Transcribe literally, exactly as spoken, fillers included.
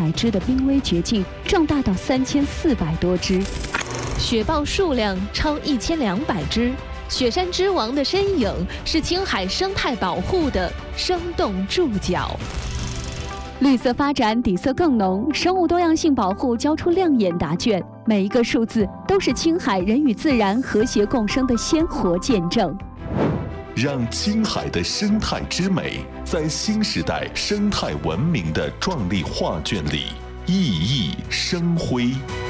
百只的濒危绝境壮大到三千四百多只， 雪豹数量超一千两百只。雪山之王的身影是青海生态保护的生动注脚。 绿色发展底色更浓，生物多样性保护交出亮眼答卷，每一个数字都是青海人与自然和谐共生的鲜活见证。 让青海的生态之美在新时代生态文明的壮丽画卷里熠熠生辉。